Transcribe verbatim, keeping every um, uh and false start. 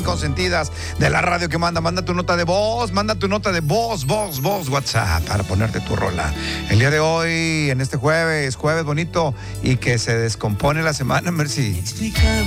consentidas de la radio que manda. Manda tu nota de voz, manda tu nota de voz, voz, voz, WhatsApp para ponerte tu rola. El día de hoy, en este jueves, jueves bonito y que se descompone la semana, Mercy.